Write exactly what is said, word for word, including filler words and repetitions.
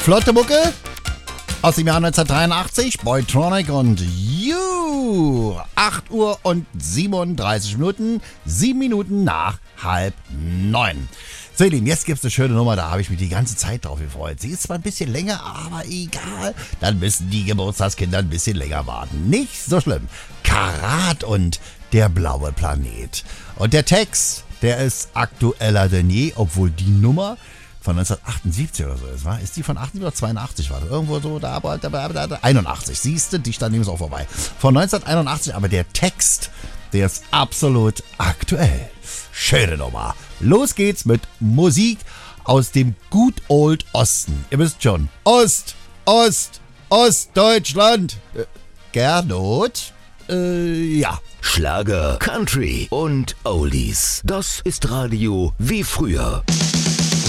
Flotte Mucke aus dem Jahr neunzehnhundertdreiundachtzig, Boytronic und You. acht Uhr und siebenunddreißig Minuten, sieben Minuten nach halb neun. So, ihr Lieben, jetzt gibt's eine schöne Nummer, da habe ich mich die ganze Zeit drauf gefreut. Sie ist zwar ein bisschen länger, aber egal. Dann müssen die Geburtstagskinder ein bisschen länger warten. Nicht so schlimm. Karat und der blaue Planet. Und der Text, der ist aktueller denn je, obwohl die Nummer von neunzehnhundertachtundsiebzig oder so ist, war? Ist die von achtundsiebzig oder zweiundachtzig? War das irgendwo so? Da, aber da, da, da, einundachtzig. Siehst du, dich daneben ist auch vorbei. Von neunzehnhunderteinundachtzig, aber der Text, der ist absolut aktuell. Schöne Nummer. Los geht's mit Musik aus dem Good Old Osten. Ihr wisst schon, Ost, Ost, Ostdeutschland. Äh, Gernot? Äh, ja. Schlager, Country und Oldies. Das ist Radio wie früher.